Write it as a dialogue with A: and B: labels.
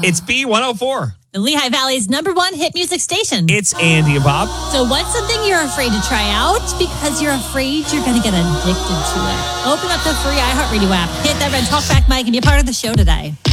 A: It's B104.
B: The Lehigh Valley's #1 hit music station.
A: It's Andy and Bob.
B: So what's something you're afraid to try out because you're afraid you're going to get addicted to it? Open up the free iHeartRadio app, hit that red talkback mic, and be a part of the show today.